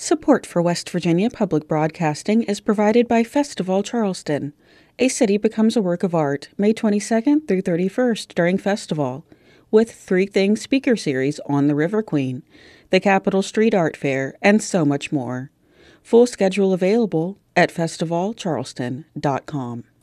Support for West Virginia Public Broadcasting is provided by Festival Charleston. A City Becomes a Work of Art, May 22nd through 31st during Festival, with Three Things speaker series on the River Queen, the Capitol Street Art Fair, and so much more. Full schedule available at festivalcharleston.com.